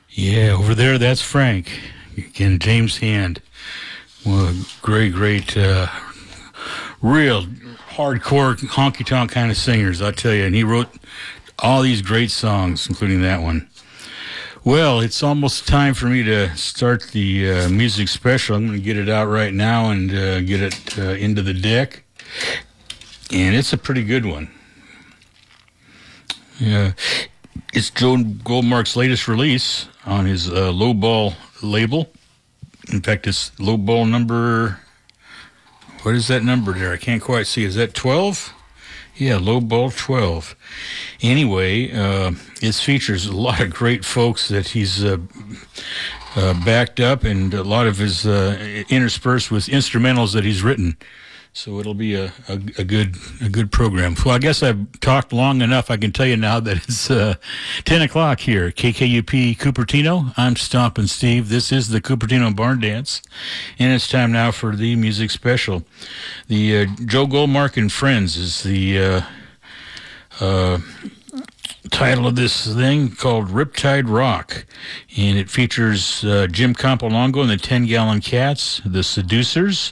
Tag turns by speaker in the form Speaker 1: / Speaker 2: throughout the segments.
Speaker 1: Yeah, over there, that's Frank. Again, James Hand. Well, great, real hardcore honky-tonk kind of singers, I'll tell you. And he wrote all these great songs, including that one. Well, it's almost time for me to start the music special. I'm going to get it out right now and get it into the deck. And it's a pretty good one. Yeah, it's Joe Goldmark's latest release on his Lowball label. In fact, it's Lowball number... What is that number there? I can't quite see. Is that 12? Yeah, Lowball 12. Anyway, it features a lot of great folks that he's backed up, and a lot of his interspersed with instrumentals that he's written. So it'll be a good program. Well, I guess I've talked long enough. I can tell you now that it's 10 o'clock here. KKUP Cupertino. I'm Stompin' Steve. This is the Cupertino Barn Dance, and it's time now for the music special. The Joe Goldmark and Friends is the title of this thing, called Riptide Rock, and it features Jim Campolongo and the 10-Gallon Cats, the Seducers,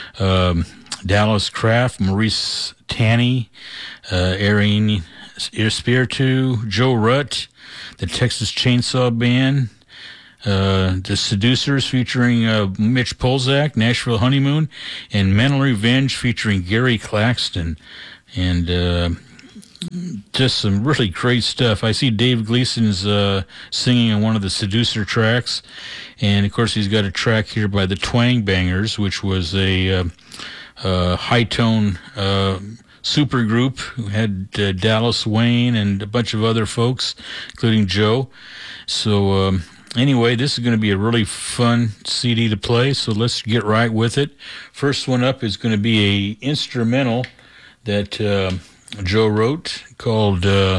Speaker 1: Dallas Kraft, Maurice Tanny, Erin Espiritu, Joe Rutt, the Texas Chainsaw Band, the Seducers featuring Mitch Polzak, Nashville Honeymoon, and Mental Revenge featuring Gary Claxton, and just some really great stuff. I see Dave Gleason's singing on one of the Seducer tracks, and of course he's got a track here by the Twang Bangers, which was a high-tone super group who had Dallas Wayne and a bunch of other folks, including Joe. So anyway, this is going to be a really fun CD to play, so let's get right with it. First one up is going to be a instrumental that Joe wrote called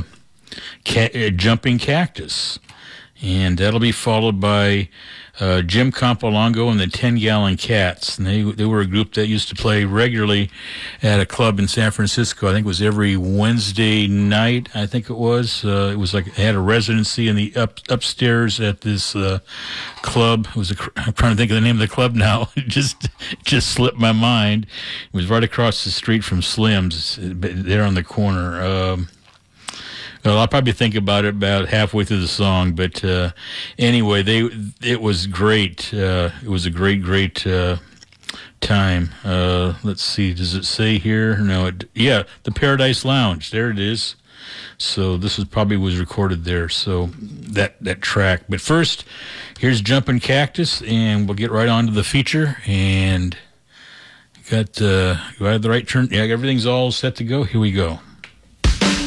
Speaker 1: Jumping Cactus, and that'll be followed by Jim Campolongo and the 10-Gallon Cats. And they were a group that used to play regularly at a club in San Francisco. I think it was every Wednesday night, I think it was. It was like they had a residency in the upstairs at this club. I'm trying to think of the name of the club now. It just slipped my mind. It was right across the street from Slim's, there on the corner. Well, I'll probably think about it about halfway through the song, but anyway, it was great. It was a great time. Let's see, does it say here? No, the Paradise Lounge. There it is. So this was recorded there. So that track. But first, here's Jumpin' Cactus, and we'll get right on to the feature. And got the right turn. Yeah, everything's all set to go. Here we go.